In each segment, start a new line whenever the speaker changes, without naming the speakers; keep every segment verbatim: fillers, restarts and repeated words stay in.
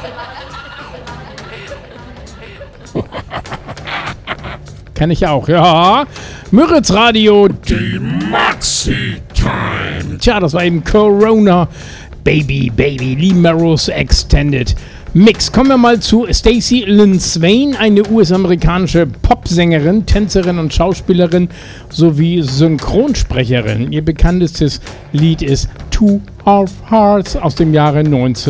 Kann ich auch, ja. Müritz Radio, die Maxi-Time. Tja, das war eben Corona Baby, Baby, Lee Merrill's Extended Mix. Kommen wir mal zu Stacey Lynn Swain, eine U S-amerikanische Popsängerin, Tänzerin und Schauspielerin sowie Synchronsprecherin. Ihr bekanntestes Lied ist Two of Hearts aus dem Jahre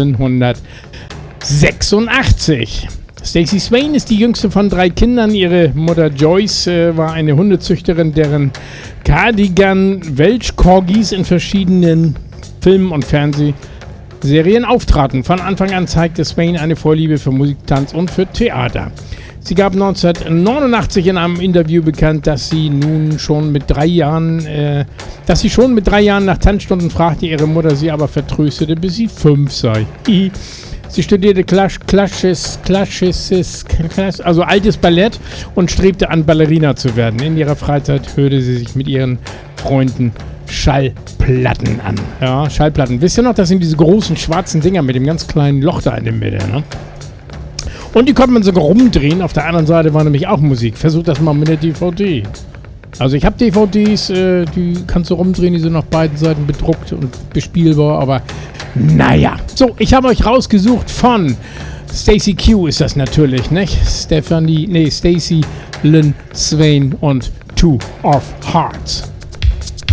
neunzehnhundertsechsundachtzig. Stacey Swain ist die jüngste von drei Kindern. Ihre Mutter Joyce äh, war eine Hundezüchterin, deren Cardigan Welsh Corgis in verschiedenen Filmen und Fernsehserien auftraten. Von Anfang an zeigte Swain eine Vorliebe für Musik, Tanz und für Theater. Sie gab neunzehnhundertneunundachtzig in einem Interview bekannt, dass sie nun schon mit drei Jahren, äh, dass sie schon mit drei Jahren nach Tanzstunden fragte, ihre Mutter sie aber vertröstete, bis sie fünf sei. Sie studierte Klasch, Klaschis, Klaschis, Klasch, also altes Ballett und strebte an, Ballerina zu werden. In ihrer Freizeit hörte sie sich mit ihren Freunden Schallplatten an. Ja, Schallplatten. Wisst ihr noch, das sind diese großen schwarzen Dinger mit dem ganz kleinen Loch da in der Mitte, ne? Und die konnte man sogar rumdrehen. Auf der anderen Seite war nämlich auch Musik. Versucht das mal mit der D V D. Also ich habe D V Ds, äh, die kannst du rumdrehen, die sind auf beiden Seiten bedruckt und bespielbar, aber naja. So, ich habe euch rausgesucht von Stacey Q ist das natürlich, nicht? Stephanie, nee, Stacey Lynn Swain und Two of Hearts.